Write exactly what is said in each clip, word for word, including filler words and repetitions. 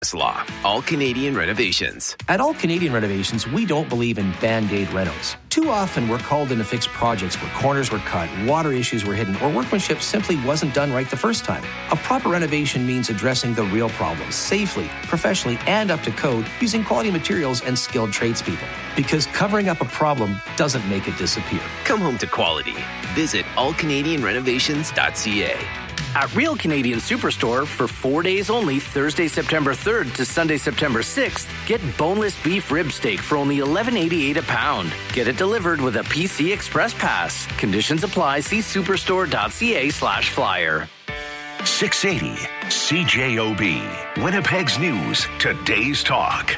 Law. All Canadian Renovations. At All Canadian Renovations, we don't believe in Band-Aid renos. Too often, we're called in to fix projects where corners were cut, water issues were hidden, or workmanship simply wasn't done right the first time. A proper renovation means addressing the real problems safely, professionally, and up to code using quality materials and skilled tradespeople. Because covering up a problem doesn't make it disappear. Come home to quality. Visit all canadian renovations dot c a. At Real Canadian Superstore, for four days only, Thursday, September third to Sunday, September sixth, get boneless beef rib steak for only eleven eighty-eight a pound. Get it delivered with a P C Express Pass. Conditions apply. See superstore.ca slash flyer. six eighty C J O B. Winnipeg's News. Today's Talk.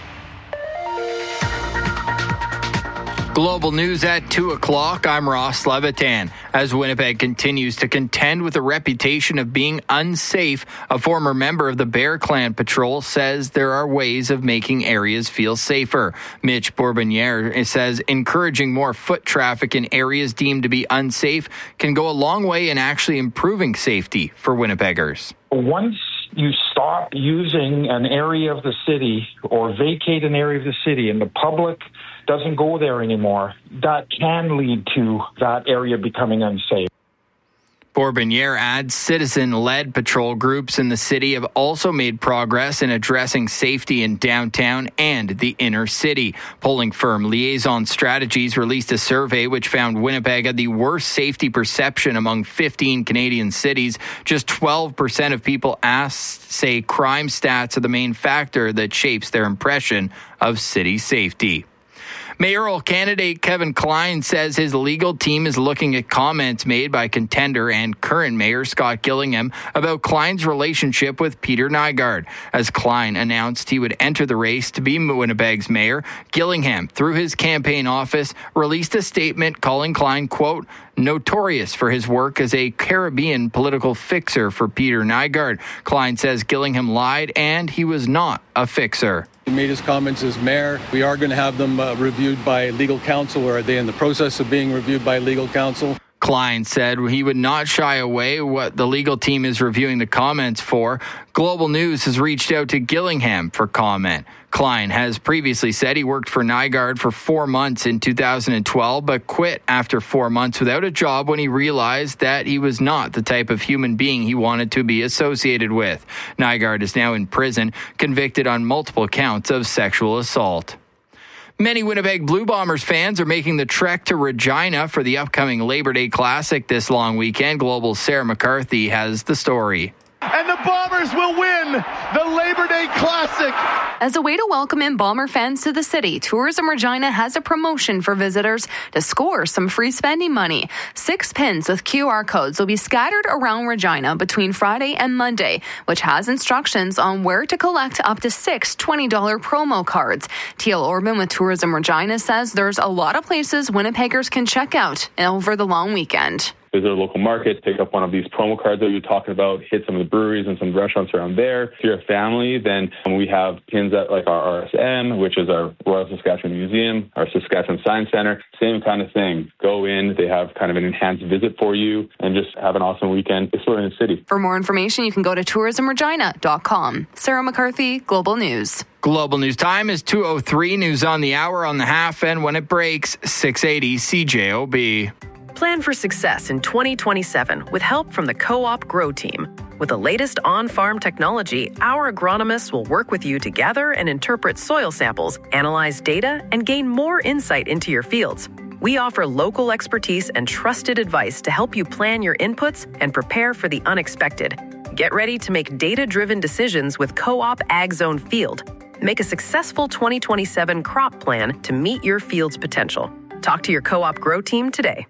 Global News at two o'clock. I'm Ross Levitan. As Winnipeg continues to contend with a reputation of being unsafe, a former member of the Bear Clan Patrol says there are ways of making areas feel safer. Mitch Bourbonniere says encouraging more foot traffic in areas deemed to be unsafe can go a long way in actually improving safety for Winnipeggers. Once you stop using an area of the city or vacate an area of the city and the public doesn't go there anymore, that can lead to that area becoming unsafe. Bourbonniere adds citizen-led patrol groups in the city have also made progress in addressing safety in downtown and the inner city. Polling firm Liaison Strategies released a survey which found Winnipeg had the worst safety perception among fifteen Canadian cities. Just twelve percent of people asked say crime stats are the main factor that shapes their impression of city safety. Mayoral candidate Kevin Klein says his legal team is looking at comments made by contender and current mayor Scott Gillingham about Klein's relationship with Peter Nygard. As Klein announced he would enter the race to be Winnipeg's mayor, Gillingham, through his campaign office, released a statement calling Klein, quote, notorious for his work as a Caribbean political fixer for Peter Nygard. Klein says Gillingham lied and he was not a fixer. He made his comments as mayor. We are going to have them uh, reviewed by legal counsel, or are they in the process of being reviewed by legal counsel? Klein said he would not shy away what the legal team is reviewing the comments for. Global News has reached out to Gillingham for comment. Klein has previously said he worked for Nygard for four months in two thousand twelve, but quit after four months without a job when he realized that he was not the type of human being he wanted to be associated with. Nygard is now in prison, convicted on multiple counts of sexual assault. Many Winnipeg Blue Bombers fans are making the trek to Regina for the upcoming Labor Day Classic this long weekend. Global's Sarah McCarthy has the story. And the Bombers will win the Labor Day Classic. As a way to welcome in Bomber fans to the city, Tourism Regina has a promotion for visitors to score some free spending money. Six pins with Q R codes will be scattered around Regina between Friday and Monday, which has instructions on where to collect up to six twenty dollars promo cards. Teal Orban with Tourism Regina says there's a lot of places Winnipeggers can check out over the long weekend. Visit a local market, pick up one of these promo cards that you're talking about, hit some of the breweries and some restaurants around there. If you're a family, then we have pins at like our R S M, which is our Royal Saskatchewan Museum, our Saskatchewan Science Center. Same kind of thing. Go in, they have kind of an enhanced visit for you, and just have an awesome weekend exploring the city. For more information, you can go to tourism regina dot com. Sarah McCarthy, Global News. Global News time is two oh three. News on the hour on the half end when it breaks, six eighty C J O B. Plan for success in twenty twenty-seven with help from the Co-op Grow Team. With the latest on-farm technology, our agronomists will work with you to gather and interpret soil samples, analyze data, and gain more insight into your fields. We offer local expertise and trusted advice to help you plan your inputs and prepare for the unexpected. Get ready to make data-driven decisions with Co-op Ag Zone Field. Make a successful twenty twenty-seven crop plan to meet your field's potential. Talk to your Co-op Grow Team today.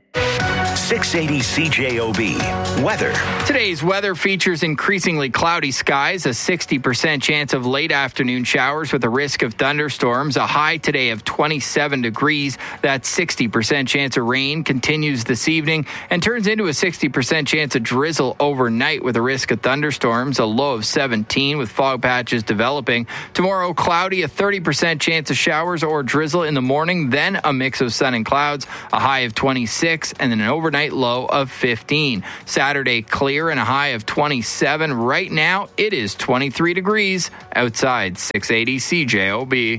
six eighty C J O B. Weather. Today's weather features increasingly cloudy skies, a sixty percent chance of late afternoon showers with a risk of thunderstorms, a high today of twenty-seven degrees. That sixty percent chance of rain continues this evening and turns into a sixty percent chance of drizzle overnight with a risk of thunderstorms, a low of seventeen with fog patches developing. Tomorrow, cloudy, a thirty percent chance of showers or drizzle in the morning, then a mix of sun and clouds, a high of twenty-six, and then an overnight overnight low of fifteen. Saturday, clear and a high of twenty-seven. Right now, it is twenty-three degrees outside. six eighty C J O B.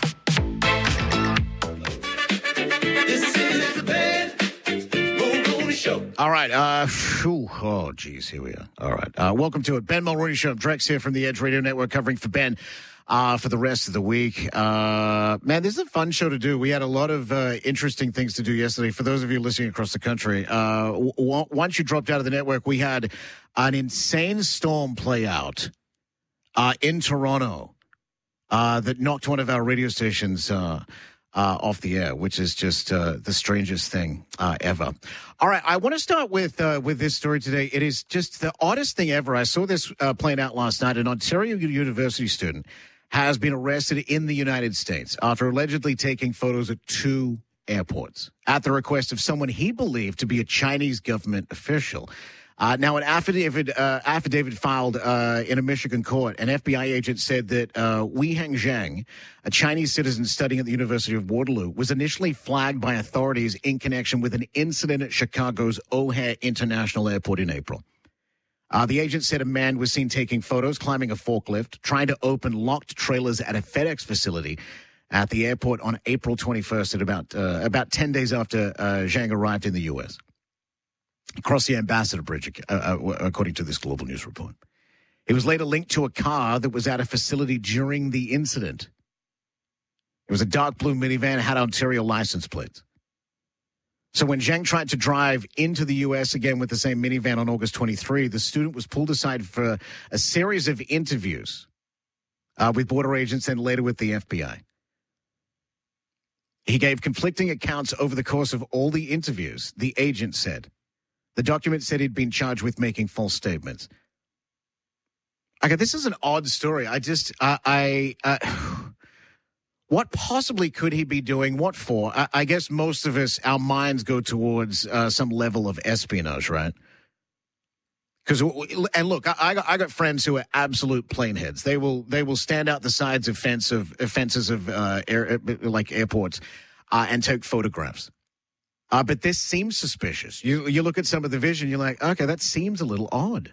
All right. Uh, whew, oh, geez. Here we are. All right. Uh, welcome to it. Ben Mulrooney Show. Drex here from the Edge Radio Network, covering for Ben uh, for the rest of the week. Uh, man, this is a fun show to do. We had a lot of uh, interesting things to do yesterday. For those of you listening across the country, uh, w- once you dropped out of the network, we had an insane storm play out uh, in Toronto uh, that knocked one of our radio stations uh Uh, off the air, which is just uh, the strangest thing uh, ever. All right, I want to start with uh, with this story today. It is just the oddest thing ever. I saw this uh, playing out last night. An Ontario University student has been arrested in the United States after allegedly taking photos at two airports at the request of someone he believed to be a Chinese government official. Uh, now, an affidavit, uh, affidavit filed uh, in a Michigan court, an F B I agent said that uh, Weiheng Zhang, a Chinese citizen studying at the University of Waterloo, was initially flagged by authorities in connection with an incident at Chicago's O'Hare International Airport in April. Uh, the agent said a man was seen taking photos, climbing a forklift, trying to open locked trailers at a FedEx facility at the airport on April twenty-first, at about uh, about ten days after uh, Zhang arrived in the U S across the Ambassador Bridge, uh, uh, according to this Global News report. He was later linked to a car that was at a facility during the incident. It was a dark blue minivan, had Ontario license plates. So when Zhang tried to drive into the U S again with the same minivan on August twenty-third, the student was pulled aside for a series of interviews uh, with border agents and later with the F B I. He gave conflicting accounts over the course of all the interviews, the agent said. The document said he'd been charged with making false statements. Okay, this is an odd story. I just, uh, I, uh, what possibly could he be doing? What for? I, I guess most of us, our minds go towards uh, some level of espionage, right? Because, and look, I, I got, I got friends who are absolute planeheads. They will, they will stand out the sides of fence of fences of uh, air, like airports, uh, and take photographs. Uh, but this seems suspicious. You you look at some of the vision, you're like, okay, that seems a little odd.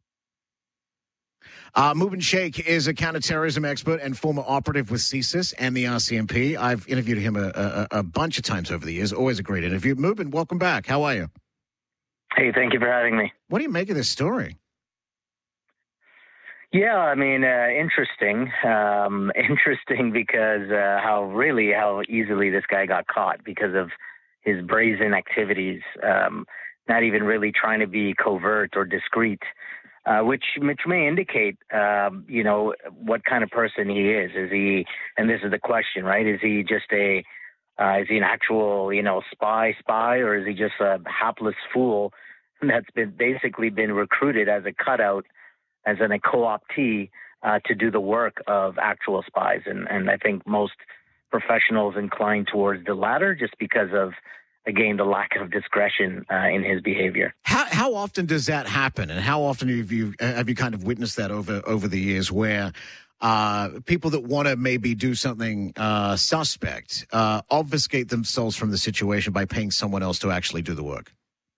Uh, Mubin Sheikh is a counterterrorism expert and former operative with C S I S and the R C M P. I've interviewed him a, a, a bunch of times over the years. Always a great interview. Mubin, welcome back. How are you? Hey, thank you for having me. What do you make of this story? Yeah, I mean, uh, interesting. Um, interesting because uh, how really how easily this guy got caught because of his brazen activities, um, not even really trying to be covert or discreet, uh, which which may indicate, um, you know, what kind of person he is. Is he, and this is the question, right? Is he just a, uh, is he an actual, you know, spy spy, or is he just a hapless fool that's been basically been recruited as a cutout, as an, a co-optee uh, to do the work of actual spies? And, and I think most professionals incline towards the latter just because of, again, the lack of discretion uh, in his behavior. How how often does that happen, and how often have you have you kind of witnessed that over over the years, where uh, people that want to maybe do something uh, suspect uh, obfuscate themselves from the situation by paying someone else to actually do the work?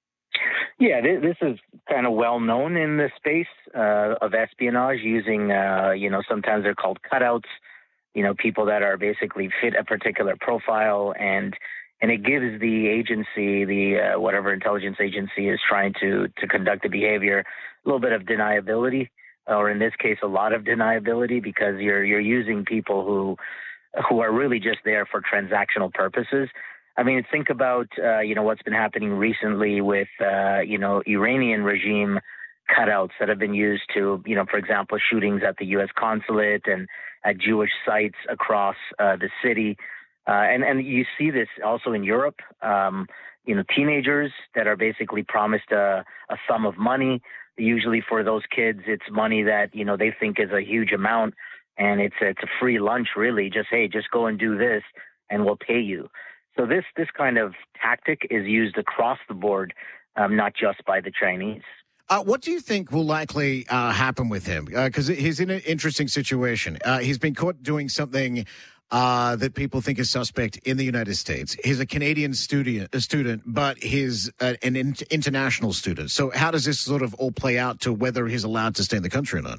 Yeah, this is kind of well known in the space uh, of espionage, using, uh, you know, sometimes they're called cutouts. You know, people that are basically fit a particular profile, and and it gives the agency, the uh, whatever intelligence agency is trying to to conduct the behavior, a little bit of deniability, or in this case, a lot of deniability, because you're you're using people who who are really just there for transactional purposes. I mean, think about uh, you know what's been happening recently with uh, you know Iranian regime cutouts that have been used to, you know, for example, shootings at the U S consulate and at Jewish sites across uh, the city. Uh, and, and you see this also in Europe, um, you know, teenagers that are basically promised a, a sum of money. Usually for those kids, it's money that, you know, they think is a huge amount, and it's a, it's a free lunch, really. Just, hey, just go and do this and we'll pay you. So this, this kind of tactic is used across the board, um, not just by the Chinese. Uh, what do you think will likely uh, happen with him? Because uh, he's in an interesting situation. Uh, he's been caught doing something uh, that people think is suspect in the United States. He's a Canadian student, a student, but he's uh, an in- international student. So how does this sort of all play out to whether he's allowed to stay in the country or not?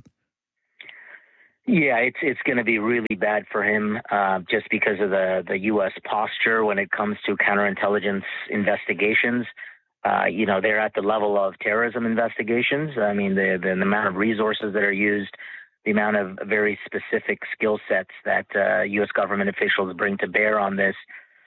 Yeah, it's it's going to be really bad for him uh, just because of the, the U S posture when it comes to counterintelligence investigations. Uh, you know, they're at the level of terrorism investigations. I mean, the, the, the amount of resources that are used, the amount of very specific skill sets that uh, U S government officials bring to bear on this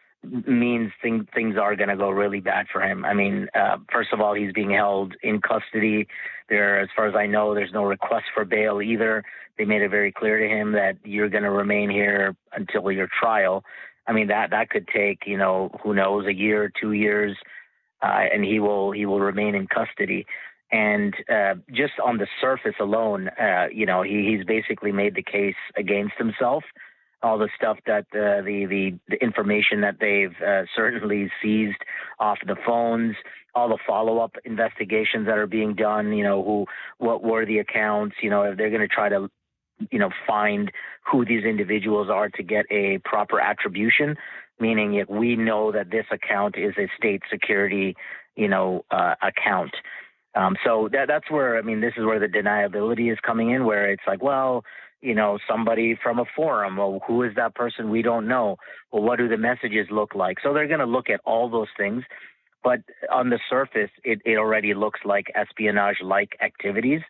means thing, things are going to go really bad for him. I mean, uh, first of all, he's being held in custody. There, as far as I know, there's no request for bail either. They made it very clear to him that you're going to remain here until your trial. I mean, that that could take, you know, who knows, a year, two years, uh, and he will he will remain in custody. And uh, just on the surface alone, uh, you know, he, he's basically made the case against himself. All the stuff that uh, the, the the information that they've uh, certainly seized off the phones, all the follow-up investigations that are being done, you know, who, what were the accounts, you know, if they're going to try to, you know, find who these individuals are to get a proper attribution, meaning if we know that this account is a state security, you know, uh, account. Um, so that, that's where, I mean, this is where the deniability is coming in, where it's like, well, you know, somebody from a forum. Well, who is that person? We don't know. Well, what do the messages look like? So they're going to look at all those things. But on the surface, it, it already looks like espionage-like activities.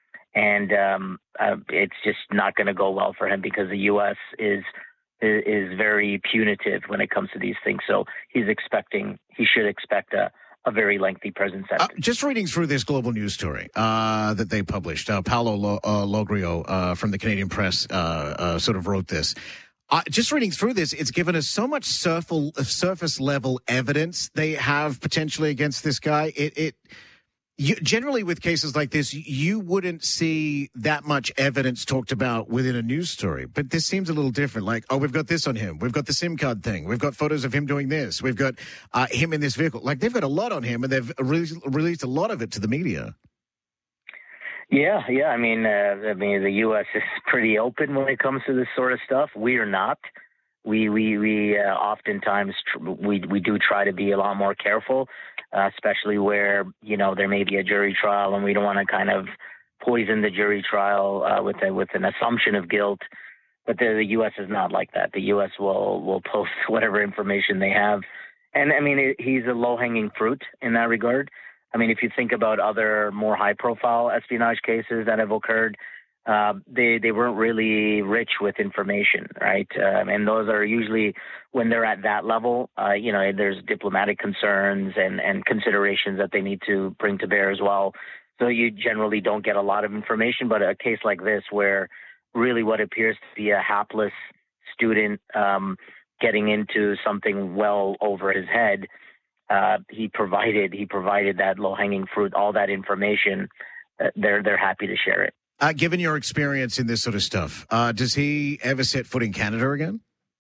And um, uh, it's just not going to go well for him because the U S is, is is very punitive when it comes to these things. So he's expecting, he should expect a, a very lengthy prison sentence. Uh, just reading through this global news story uh, that they published, uh, Paolo Lo- uh, Logrio uh, from the Canadian Press uh, uh, sort of wrote this. Uh, just reading through this, it's given us so much surface, surface level evidence they have potentially against this guy. It, it you, generally with cases like this, you wouldn't see that much evidence talked about within a news story. But this seems a little different. Like, oh, we've got this on him. We've got the SIM card thing. We've got photos of him doing this. We've got uh, him in this vehicle. Like, they've got a lot on him, and they've re- released a lot of it to the media. Yeah, yeah. I mean, uh, I mean, the U S is pretty open when it comes to this sort of stuff. We are not. We we we uh, oftentimes tr- we we do try to be a lot more careful, uh, especially where you know there may be a jury trial, and we don't want to kind of poison the jury trial uh, with a, with an assumption of guilt. But the, the U S is not like that. The U S will will post whatever information they have, and I mean, it, he's a low hanging fruit in that regard. I mean, if you think about other more high-profile espionage cases that have occurred, uh, they they weren't really rich with information, right? Um, and those are usually when they're at that level. Uh, you know, there's diplomatic concerns and and considerations that they need to bring to bear as well. So you generally don't get a lot of information. But a case like this, where really what appears to be a hapless student um, getting into something well over his head. Uh, he provided he provided that low hanging fruit, all that information. Uh, they're they're happy to share it. Uh, given your experience in this sort of stuff, uh, does he ever set foot in Canada again?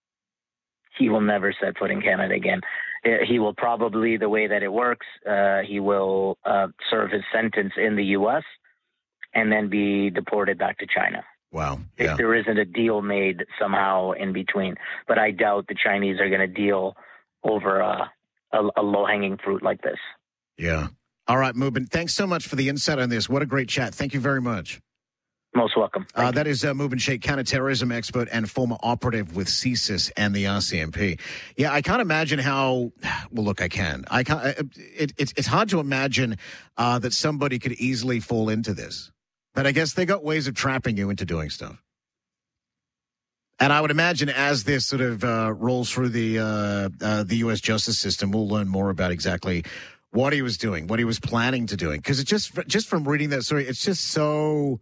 He will never set foot in Canada again. Uh, he will probably, the way that it works, uh, he will uh, serve his sentence in the U S and then be deported back to China. Wow. Yeah. If there isn't a deal made somehow in between, but I doubt the Chinese are going to deal over a. A, a low-hanging fruit like this. Yeah. All right, Mubin, thanks so much for the insight on this. What a great chat. Thank you very much. Most welcome. Uh, that is uh, Mubin Sheikh, counterterrorism expert and former operative with C S I S and the R C M P. Yeah, I can't imagine how. Well, look, I can. I can't. It, it, it's hard to imagine uh, that somebody could easily fall into this. But I guess they got ways of trapping you into doing stuff. And I would imagine as this sort of uh, rolls through the uh, uh, the U S justice system, we'll learn more about exactly what he was doing, what he was planning to doing. Because it just just from reading that story, it's just so.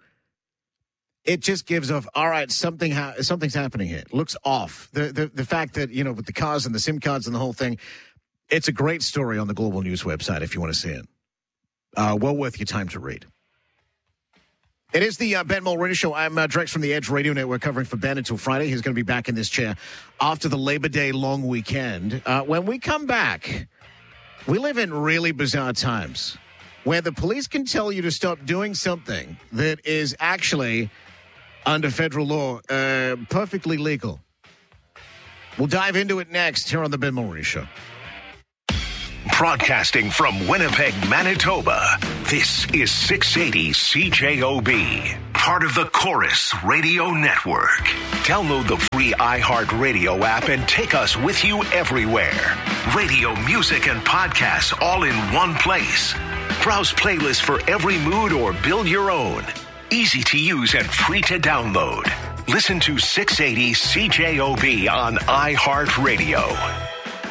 It just gives off. All right, something ha- something's happening here. It looks off. The, the the fact that you know with the cars and the SIM cards and the whole thing, it's a great story on the Global News website if you want to see it. Uh, well worth your time to read. It is the uh, Ben Mulroney Show. I'm uh, Drex from the Edge Radio Network covering for Ben until Friday. He's going to be back in this chair after the Labor Day long weekend. Uh, when we come back, we live in really bizarre times where the police can tell you to stop doing something that is actually, under federal law, uh, perfectly legal. We'll dive into it next here on the Ben Mulroney Show. Broadcasting from Winnipeg, Manitoba, this is six eighty C J O B, part of the Chorus Radio Network. Download the free iHeartRadio app and take us with you everywhere. Radio, music, and podcasts all in one place. Browse playlists for every mood or build your own. Easy to use and free to download. Listen to six eighty C J O B on iHeartRadio.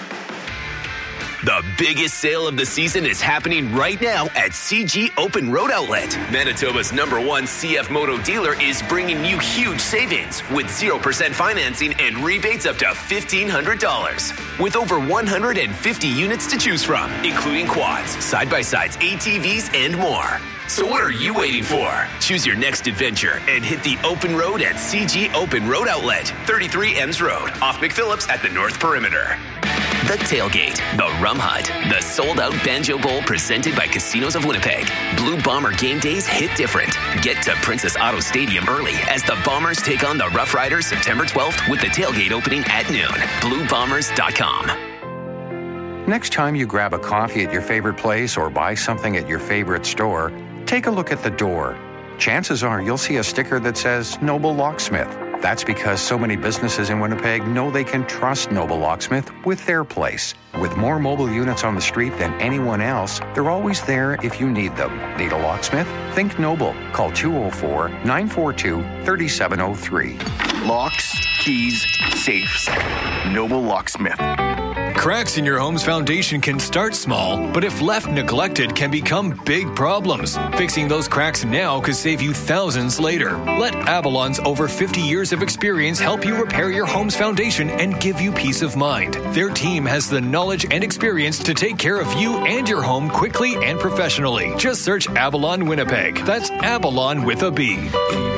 The biggest sale of the season is happening right now at C G Open Road Outlet. Manitoba's number one C F Moto dealer is bringing you huge savings with zero percent financing and rebates up to fifteen hundred dollars. With over one hundred fifty units to choose from, including quads, side-by-sides, A T Vs, and more. So what are you waiting for? Choose your next adventure and hit the open road at C G Open Road Outlet, thirty-three Ems Road, off McPhillips at the North Perimeter. The Tailgate, the Rum Hut, the sold-out Banjo Bowl presented by Casinos of Winnipeg. Blue Bomber game days hit different. Get to Princess Auto Stadium early as the Bombers take on the Rough Riders September twelfth with the tailgate opening at noon. blue bombers dot com. Next time you grab a coffee at your favorite place or buy something at your favorite store, take a look at the door. Chances are you'll see a sticker that says Noble Locksmith. That's because so many businesses in Winnipeg know they can trust Noble Locksmith with their place. With more mobile units on the street than anyone else, they're always there if you need them. Need a locksmith? Think Noble. Call two oh four, nine four two, three seven oh three. Locks, keys, safes. Noble Locksmith. Cracks in your home's foundation can start small, but if left neglected can become big problems. Fixing those cracks now could save you thousands later. Let Avalon's over fifty years of experience help you repair your home's foundation and give you peace of mind. Their team has the knowledge and experience to take care of you and your home quickly and professionally. Just search Avalon Winnipeg. That's Avalon with a B.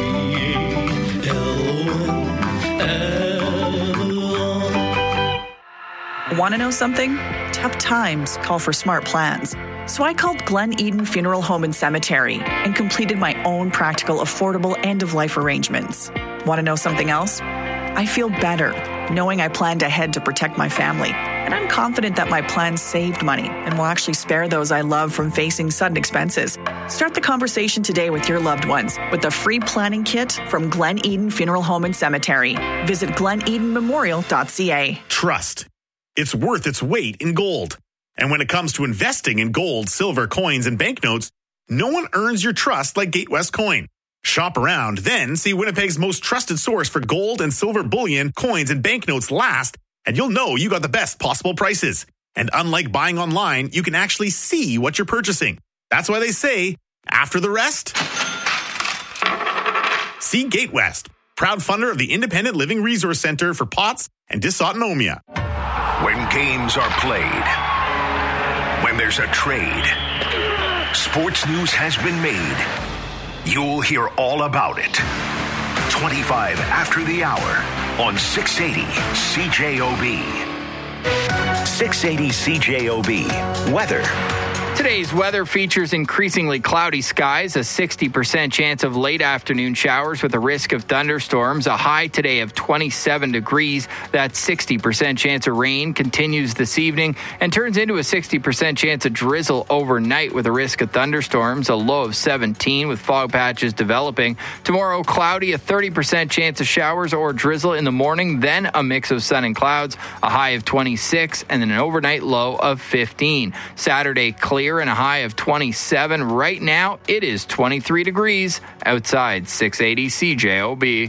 Want to know something? Tough times call for smart plans. So I called Glen Eden Funeral Home and Cemetery and completed my own practical, affordable end-of-life arrangements. Want to know something else? I feel better knowing I planned ahead to protect my family. And I'm confident that my plan saved money and will actually spare those I love from facing sudden expenses. Start the conversation today with your loved ones with a free planning kit from Glen Eden Funeral Home and Cemetery. Visit glen eden memorial dot c a. Trust. It's worth its weight in gold. And when it comes to investing in gold, silver, coins, and banknotes, no one earns your trust like Gatewest Coin. Shop around, then see Winnipeg's most trusted source for gold and silver bullion, coins, and banknotes last, and you'll know you got the best possible prices. And unlike buying online, you can actually see what you're purchasing. That's why they say, after the rest, see Gatewest, proud funder of the Independent Living Resource Center for P O T S and Dysautonomia. When games are played, when there's a trade, sports news has been made. You'll hear all about it. twenty-five after the hour on six eighty C J O B. six eighty C J O B. Weather. Today's weather features increasingly cloudy skies, a sixty percent chance of late afternoon showers with a risk of thunderstorms, a high today of twenty-seven degrees. That sixty percent chance of rain continues this evening and turns into a sixty percent chance of drizzle overnight with a risk of thunderstorms, a low of seventeen with fog patches developing. Tomorrow, cloudy, a thirty percent chance of showers or drizzle in the morning, then a mix of sun and clouds, a high of twenty-six, and then an overnight low of fifteen. Saturday, clear and a high of twenty-seven. Right now, it is twenty-three degrees outside six eighty C J O B.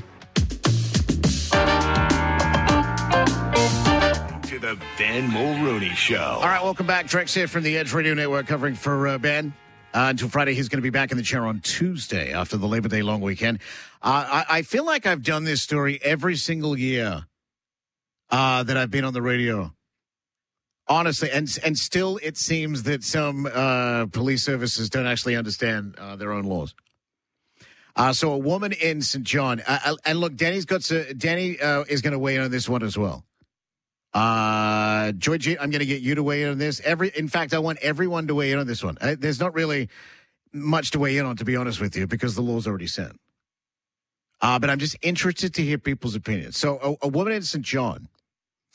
To the Ben Mulroney Show. All right, welcome back. Drex here from the Edge Radio Network covering for uh, Ben. Uh, until Friday, he's going to be back in the chair on Tuesday after the Labor Day long weekend. Uh, I, I feel like I've done this story every single year uh, that I've been on the radio. Honestly, and and still it seems that some uh, police services don't actually understand uh, their own laws. Uh, so a woman in Saint John, uh, and look, Danny's got to, Danny uh, is going to weigh in on this one as well. Uh, Georgie, I'm going to get you to weigh in on this. Every, in fact, I want everyone to weigh in on this one. Uh, there's not really much to weigh in on, to be honest with you, because the law's already set. Uh, but I'm just interested to hear people's opinions. So a, a woman in Saint John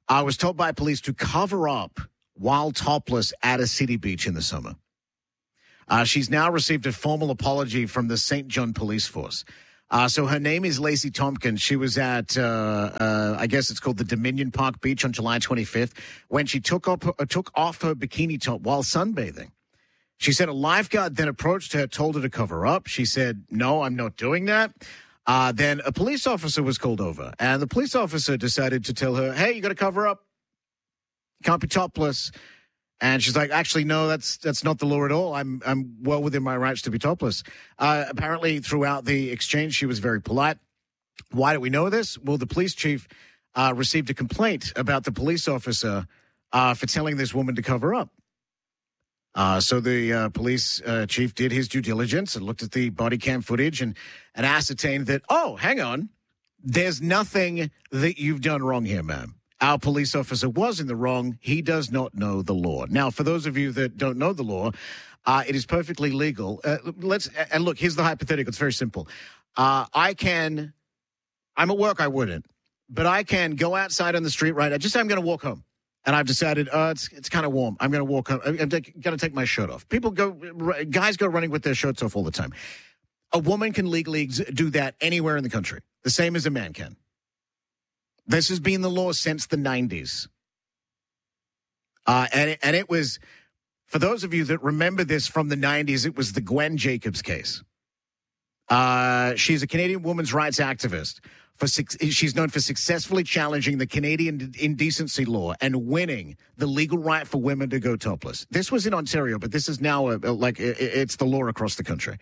uh, was told by police to cover up while topless at a city beach in the summer. Uh, she's now received a formal apology from the Saint John Police Force. Uh, so her name is Lacey Tompkins. She was at, uh, uh, I guess it's called the Dominion Park Beach on July twenty-fifth when she took, up, uh, took off her bikini top while sunbathing. She said a lifeguard then approached her, told her to cover up. She said, no, I'm not doing that. Uh, then a police officer was called over, and the police officer decided to tell her, hey, you got to cover up. Can't be topless. And she's like, actually, no, that's that's not the law at all. I'm I'm well within my rights to be topless. Uh, apparently, throughout the exchange, she was very polite. Why do we know this? Well, the police chief uh, received a complaint about the police officer uh, for telling this woman to cover up. Uh, so the uh, police uh, chief did his due diligence and looked at the body cam footage and, and ascertained that, oh, hang on, there's nothing that you've done wrong here, ma'am. Our police officer was in the wrong. He does not know the law. Now, for those of you that don't know the law, uh, it is perfectly legal. Uh, let's and look, here's the hypothetical. It's very simple. Uh, I can, I'm at work, I wouldn't, but I can go outside on the street, right? I just say I'm going to walk home. And I've decided, uh, it's it's kind of warm. I'm going to walk home. I'm going to take my shirt off. People go, guys go running with their shirts off all the time. A woman can legally ex- do that anywhere in the country, the same as a man can. This has been the law since the nineties. Uh, and, it, and it was, for those of you that remember this from the nineties, it was the Gwen Jacobs case. Uh, she's a Canadian women's rights activist. For, she's known for successfully challenging the Canadian indecency law and winning the legal right for women to go topless. This was in Ontario, but this is now a, a, like it, it's the law across the country.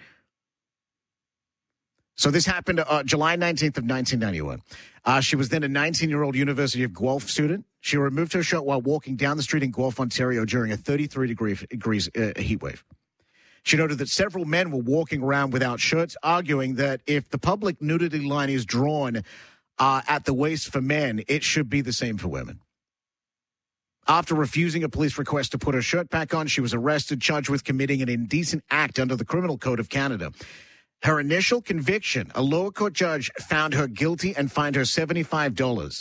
So this happened uh, July nineteenth of nineteen ninety-one. Uh, she was then a nineteen-year-old University of Guelph student. She removed her shirt while walking down the street in Guelph, Ontario during a thirty-three degree, degrees uh, heat wave. She noted that several men were walking around without shirts, arguing that if the public nudity line is drawn uh, at the waist for men, it should be the same for women. After refusing a police request to put her shirt back on, she was arrested, charged with committing an indecent act under the Criminal Code of Canada. Her initial conviction, a lower court judge found her guilty and fined her seventy-five dollars.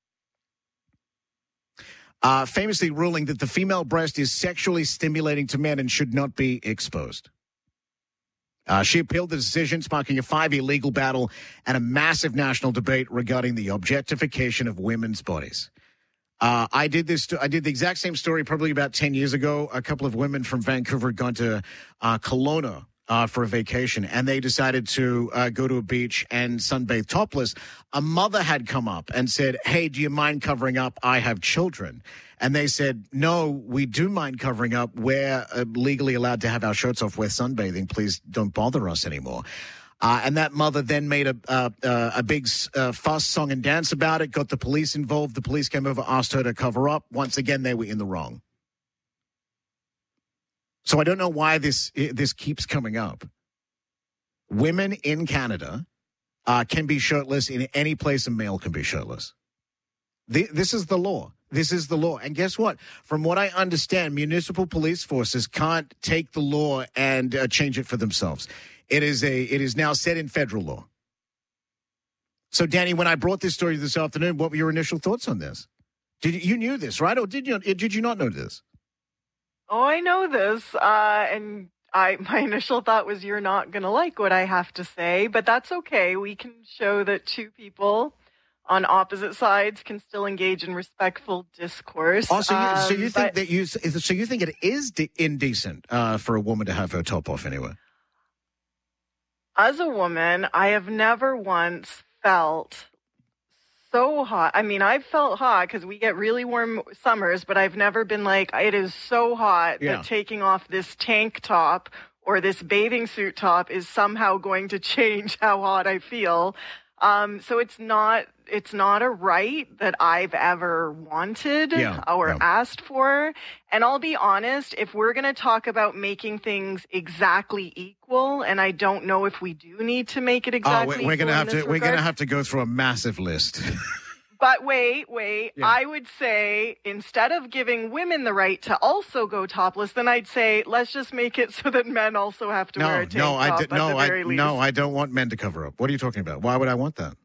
Uh, famously ruling that the female breast is sexually stimulating to men and should not be exposed. Uh, she appealed the decision, sparking a five-year legal battle and a massive national debate regarding the objectification of women's bodies. Uh, I did this. I did the exact same story probably about ten years ago. A couple of women from Vancouver had gone to uh, Kelowna Uh, for a vacation, and they decided to uh, go to a beach and sunbathe topless. A mother had come up and said, hey, do you mind covering up? I have children. And they said, no, we do mind covering up. We're uh, legally allowed to have our shirts off. We're sunbathing. Please don't bother us anymore. Uh, and that mother then made a uh, uh, a big uh, fuss, song, and dance about it, got the police involved. The police came over, asked her to cover up. Once again, they were in the wrong. So I don't know why this this keeps coming up. Women in Canada uh, can be shirtless in any place a male can be shirtless. The, this is the law. This is the law. And guess what? From what I understand, municipal police forces can't take the law and uh, change it for themselves. It is a it is now set in federal law. So, Danny, when I brought this story this afternoon, what were your initial thoughts on this? Did you, you knew this, right? Or did you did you not know this? Oh, I know this, uh, and I my initial thought was you're not going to like what I have to say, but that's okay. We can show that two people on opposite sides can still engage in respectful discourse. Oh, so you, um, so you think but, that you so you think it is de- indecent uh, for a woman to have her top off anyway? As a woman, I have never once felt so hot. I mean, I've felt hot because we get really warm summers, but I've never been like, it is so hot Yeah. that taking off this tank top or this bathing suit top is somehow going to change how hot I feel. Um, so it's not, it's not a right that I've ever wanted Yeah, or yeah. asked for. And I'll be honest, if we're going to talk about making things exactly equal, and I don't know if we do need to make it exactly oh, we're, we're equal gonna have in to this we're regard. gonna have to go through a massive list. But wait, wait. Yeah. I would say instead of giving women the right to also go topless, then I'd say let's just make it so that men also have to wear no, a tank no, top I did, at no, the I very least. no, I don't want men to cover up. What are you talking about? Why would I want that?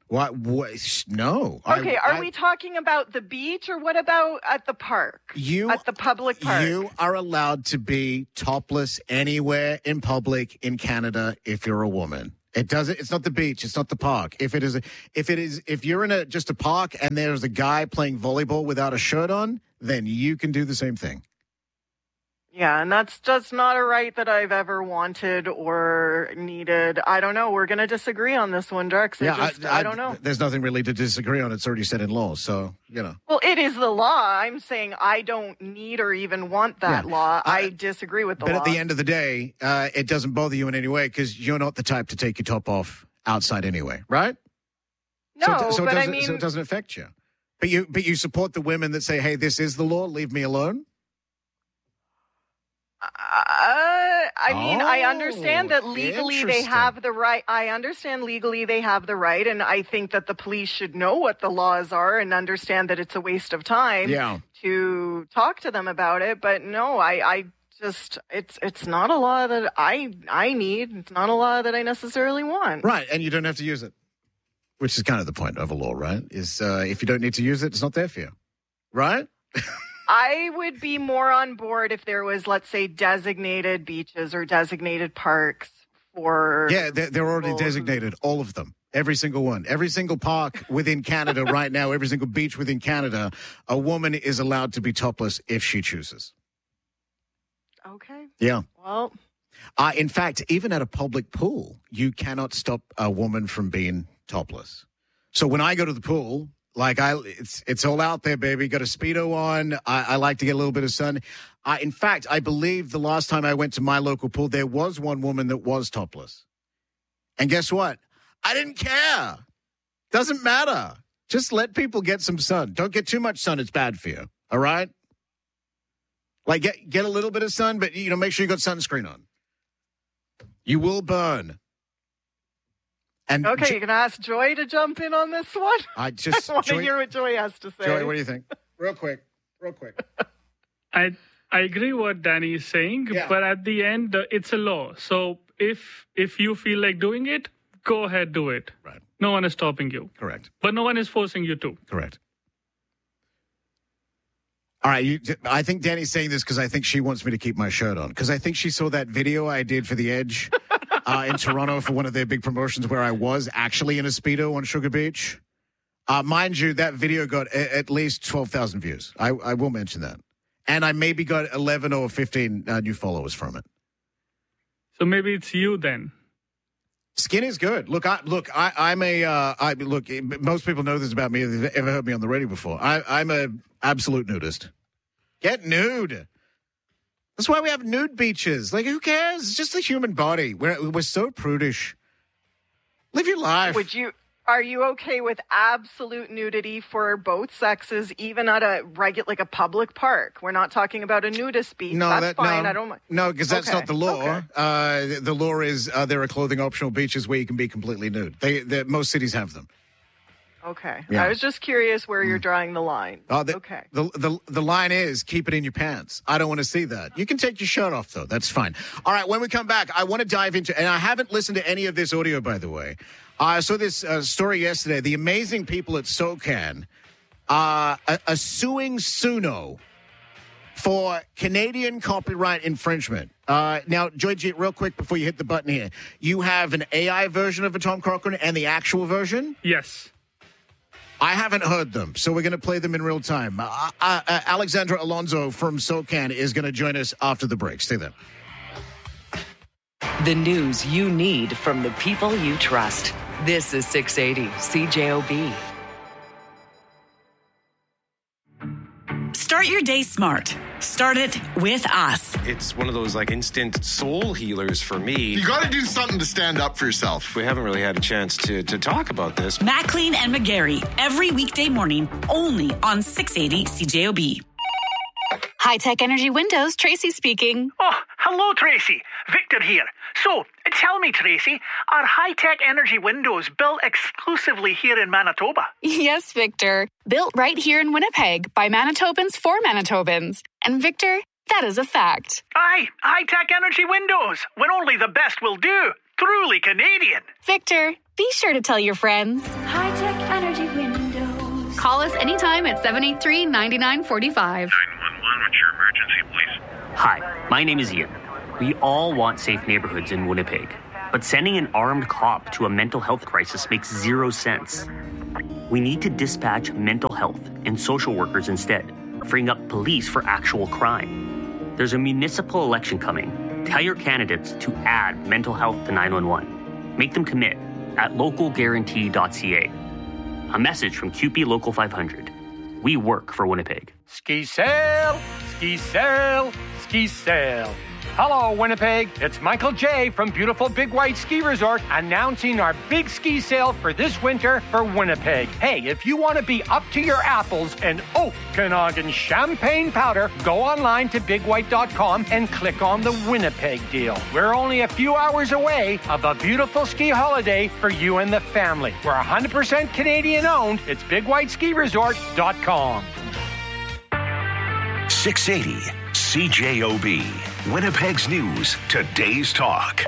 What? what no. Okay, I, are I, we talking about the beach or what about at the park? You at the public park. You are allowed to be topless anywhere in public in Canada if you're a woman. It doesn't. It's not the beach. It's not the park. If it is, a, if it is, if you're in a just a park and there's a guy playing volleyball without a shirt on, then you can do the same thing. Yeah, and that's just not a right that I've ever wanted or needed. I don't know. We're going to disagree on this one, Drex. Yeah, just, I, I, I don't know. There's nothing really to disagree on. It's already said in law, so you know. Well, it is the law. I'm saying I don't need or even want that Yeah. law. Uh, I disagree with the But law. at the end of the day, uh, it doesn't bother you in any way because you're not the type to take your top off outside anyway, right? No, so, it- so but it I doesn't, mean, so it doesn't affect you. But you, but you support the women that say, "Hey, this is the law. Leave me alone." Uh, I mean, Oh, I understand that legally they interesting. have the right. I understand legally they have the right, and I think that the police should know what the laws are and understand that it's a waste of time Yeah. to talk to them about it. But no, I, I just it's it's not a law that I I need. It's not a law that I necessarily want. Right, and you don't have to use it, which is kind of the point of a law, right? Is uh, if you don't need to use it, it's not there for you, right? I would be more on board if there was, let's say, designated beaches or designated parks for. Yeah, they're, they're already people. designated, all of them. Every single one. Every single park within Canada right now, every single beach within Canada, a woman is allowed to be topless if she chooses. Okay. Yeah. Well. Uh, in fact, even at a public pool, you cannot stop a woman from being topless. So when I go to the pool, like I, it's it's all out there, baby. Got a Speedo on. I, I like to get a little bit of sun. Uh, in fact, I believe the last time I went to my local pool, there was one woman that was topless. And guess what? I didn't care. Doesn't matter. Just let people get some sun. Don't get too much sun. It's bad for you. All right? Like, get, get a little bit of sun, but, you know, make sure you got sunscreen on. You will burn. And Okay, Jo- you can ask Joy to jump in on this one. I just I want to Joy- hear what Joy has to say. Joey, what do you think? Real quick. Real quick. I I agree what Danny is saying, Yeah. but at the end, uh, it's a law. So if if you feel like doing it, go ahead, do it. Right. No one is stopping you. Correct. But no one is forcing you to. Correct. All right, you, I think Danny's saying this because I think she wants me to keep my shirt on. Because I think she saw that video I did for The Edge uh, in Toronto for one of their big promotions where I was actually in a Speedo on Sugar Beach. Uh, mind you, that video got a- at least twelve thousand views. I, I will mention that. And I maybe got eleven or fifteen uh, new followers from it. So maybe it's you then. Skin is good. Look, I look. I, I'm a. Uh, I look. Most people know this about me. If they've ever heard me on the radio before, I, I'm a absolute nudist. Get nude. That's why we have nude beaches. Like, who cares? It's just the human body. We're we're so prudish. Live your life. Would you? Are you okay with absolute nudity for both sexes, even at a regular, like a public park? We're not talking about a nudist beach. No, that's that, fine. no, I don't mind. No, because that's Okay, not the law. okay. Uh, the, the law is uh, there are clothing optional beaches where you can be completely nude. They, they most cities have them. Okay. Yeah. I was just curious where you're drawing the line. Uh, the, okay. The, the the line is keep it in your pants. I don't want to see that. You can take your shirt off though. That's fine. All right. When we come back, I want to dive into, and I haven't listened to any of this audio, by the way. I saw this uh, story yesterday. The amazing people at SOCAN uh, are, are suing Suno for Canadian copyright infringement. Uh, now, Joy, real quick before you hit the button here, you have an A I version of a Tom Cochrane and the actual version? Yes. I haven't heard them, so we're going to play them in real time. Uh, uh, uh, Alexandra Alonso from SOCAN is going to join us after the break. Stay there. The news you need from the people you trust. This is six eighty C J O B. Start your day smart. Start it with us. It's one of those like instant soul healers for me. You got to do something to stand up for yourself. We haven't really had a chance to, to talk about this. Maclean and McGarry, every weekday morning, only on six eighty C J O B. High Tech Energy Windows, Tracy speaking. Oh, hello, Tracy. Victor here. So, tell me, Tracy, are High Tech Energy Windows built exclusively here in Manitoba? Yes, Victor. Built right here in Winnipeg by Manitobans for Manitobans. And Victor, that is a fact. Aye, High Tech Energy Windows, when only the best will do. Truly Canadian. Victor, be sure to tell your friends. High-tech energy windows. Call us anytime at seven eight three, nine nine four five. nine one one, what's your emergency, please? Hi, my name is Ian. We all want safe neighborhoods in Winnipeg, but sending an armed cop to a mental health crisis makes zero sense. We need to dispatch mental health and social workers instead, freeing up police for actual crime. There's a municipal election coming. Tell your candidates to add mental health to nine one one. Make them commit at local guarantee dot c a. A message from Q P Local five hundred. We work for Winnipeg. Ski sail, ski sail, ski sail. Hello, Winnipeg. It's Michael J. from beautiful Big White Ski Resort announcing our big ski sale for this winter for Winnipeg. Hey, if you want to be up to your apples in Okanagan champagne powder, go online to big white dot com and click on the Winnipeg deal. We're only a few hours away of a beautiful ski holiday for you and the family. We're one hundred percent Canadian owned. It's big white ski resort dot com. six eighty C J O B, Winnipeg's News, Today's Talk.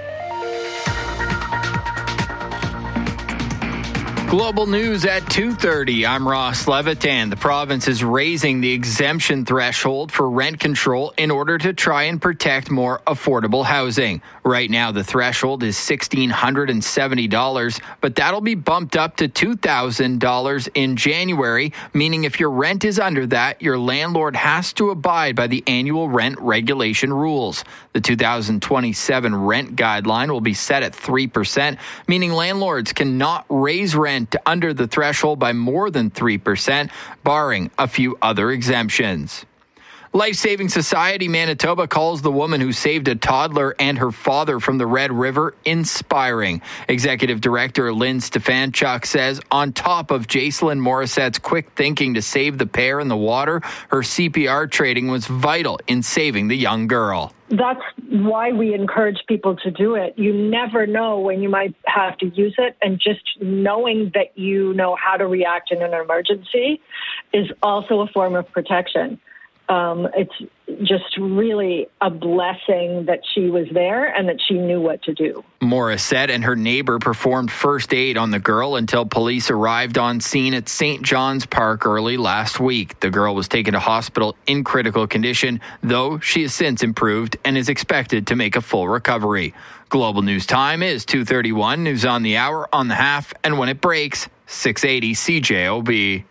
Global news at two thirty. I'm Ross Levitan. The province is raising the exemption threshold for rent control in order to try and protect more affordable housing. Right now, the threshold is one thousand six hundred seventy dollars, but that'll be bumped up to two thousand dollars in January, meaning if your rent is under that, your landlord has to abide by the annual rent regulation rules. The two thousand twenty-seven rent guideline will be set at three percent, meaning landlords cannot raise rent to under the threshold by more than three percent, barring a few other exemptions. Life Saving Society Manitoba calls the woman who saved a toddler and her father from the Red River inspiring. Executive Director Lynn Stefanchuk says on top of Jacelyn Morissette's quick thinking to save the pair in the water, her C P R training was vital in saving the young girl. That's why we encourage people to do it. You never know when you might have to use it, and just knowing that you know how to react in an emergency is also a form of protection. Um, it's just really a blessing that she was there and that she knew what to do. Morissette and her neighbor performed first aid on the girl until police arrived on scene at Saint John's Park early last week. The girl was taken to hospital in critical condition, though she has since improved and is expected to make a full recovery. Global News Time is two thirty-one. News on the hour, on the half, and when it breaks, six eighty C J O B.